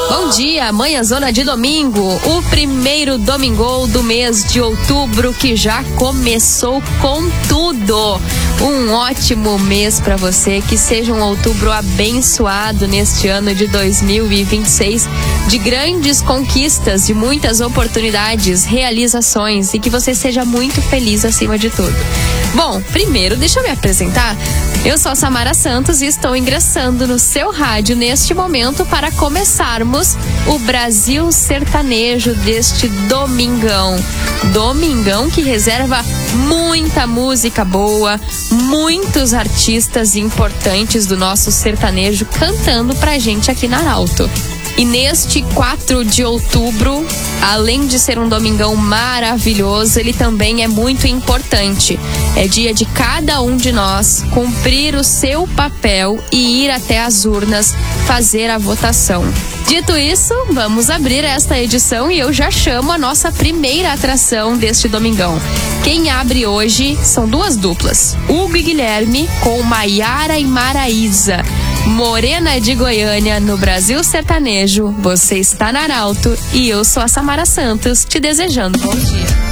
Bom dia, manhã zona de domingo, o primeiro domingão do mês de outubro que já começou com tudo. Um ótimo mês para você, que seja um outubro abençoado neste ano de 2026, de grandes conquistas, de muitas oportunidades, realizações e que você seja muito feliz acima de tudo. Bom, primeiro deixa eu me apresentar. Eu sou a Samara Santos e estou ingressando no seu rádio neste momento para começarmos o Brasil Sertanejo deste domingão. Domingão que reserva muita música boa, muitos artistas importantes do nosso sertanejo cantando pra gente aqui na Arauto. E neste 4 de outubro, além de ser um domingão maravilhoso, ele também é muito importante. É dia de cada um de nós cumprir o seu papel e ir até as urnas fazer a votação. Dito isso, vamos abrir esta edição e eu já chamo a nossa primeira atração deste domingão. Quem abre hoje são duas duplas, Hugo e Guilherme com Maiara e Maraísa. Morena de Goiânia no Brasil Sertanejo. Você está na Arauto e eu sou a Samara Santos, te desejando bom dia.